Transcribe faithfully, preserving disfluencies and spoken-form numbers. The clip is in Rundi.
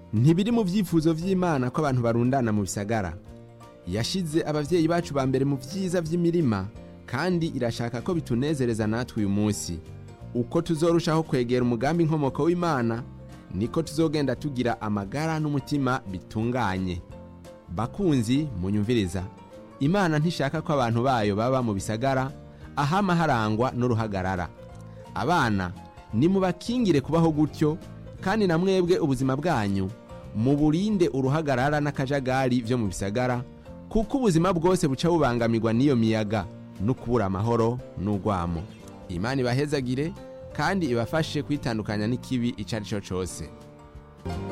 ntibiri mu vyifuzo vy'Imana ko abantu barundana mu bisagara. Yashize abavyeyi bacu ba mbere mu vyiza vy'imirima, kandi irashaka ko bitunezereza natwe uyu munsi. Uko tuzorushaho kwegera umugambi inkomoko w'Imana, niko tuzogenda tugira amagara n'umutima bitunganye. Bakunzi munyumviriza, Imana ntishaka ko abantu bayo baba mu bisagara ahama harangwa n'uruhagarara. Abana nimubakingire kubaho gutyo, kandi na mwebwe ubuzima bwanyu muburinde uruhagarara n'akajagari vyo mu bisagara, kuko ubuzima bwose buca bubangamirwa n'iyo miyaga no kubura amahoro n'ugwamo. Imana ibahezagire kandi ibafashe kwitandukanya n'ikibi icari cyo cose.